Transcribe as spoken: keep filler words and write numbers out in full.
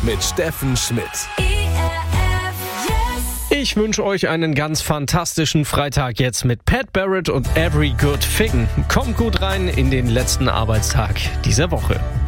mit Steffen Schmidt. Ich wünsche euch einen ganz fantastischen Freitag jetzt mit Pat Barrett und Every Good Thing. Kommt gut rein in den letzten Arbeitstag dieser Woche.